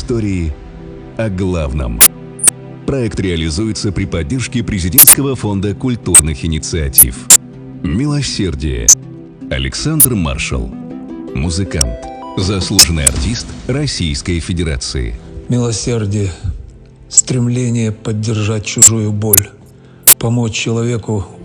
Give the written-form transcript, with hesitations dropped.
Истории о главном. Проект реализуется при поддержке Президентского фонда культурных инициатив. «Милосердие». Александр Маршал. Музыкант. Заслуженный артист Российской Федерации. Милосердие – стремление поддержать чужую боль, помочь человеку